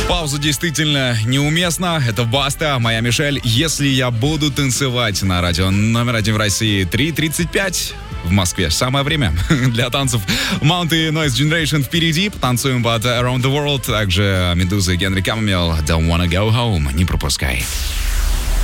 Пауза действительно неуместна. Это Баста, моя Мишель. Если я буду танцевать на радио номер 1 в России, 3:35 в Москве. Самое время для танцев. Mount и Noise Generation впереди. Потанцуем под Around the World. Также Медуза и Генри Каммел. Don't wanna go home. Не пропускай.